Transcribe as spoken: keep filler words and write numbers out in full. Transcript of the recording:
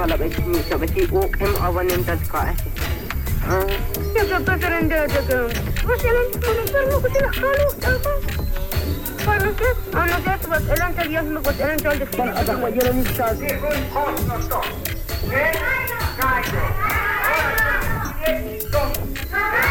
Seperti U M awan yang terdekat. Ya, kepakaran dia jaga. Masalah itu perlu kita kalau apa? Kalau kita, anak kita buat elang tadi yang buat elang tadi. Kalau ada wajiran ini sekali. Eh, kau.